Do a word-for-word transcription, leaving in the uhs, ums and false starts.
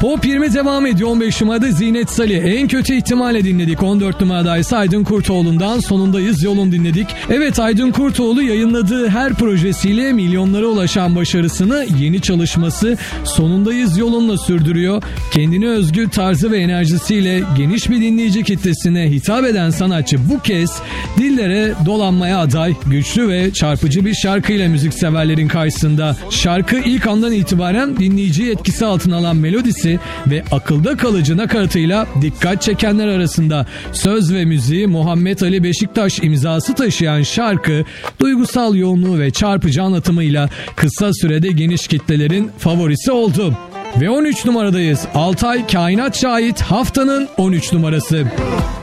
Top yirmi devam ediyor. on beş numarada Zinet Salih. En kötü ihtimalle dinledik. on dört numarada ise Aydın Kurtoğlu'ndan Sonundayız Yolun dinledik. Evet, Aydın Kurtoğlu yayınladığı her projesiyle milyonlara ulaşan başarısını yeni çalışması Sonundayız Yolun'la sürdürüyor. Kendine özgü tarzı ve enerjisiyle geniş bir dinleyici kitlesine hitap eden sanatçı bu kez dillere dolanmaya aday, güçlü ve çarpıcı bir şarkıyla müzikseverlerin karşısında. Şarkı ilk andan itibaren dinleyiciyi etkisi altına alan melodisi ve akılda kalıcı nakaratıyla dikkat çekenler arasında. Söz ve müziği Muhammed Ali Beşiktaş imzası taşıyan şarkı duygusal yoğunluğu ve çarpıcı anlatımıyla kısa sürede geniş kitlelerin favorisi oldu. Ve on üç numaradayız. Altay Kainat Şahit haftanın on üç numarası.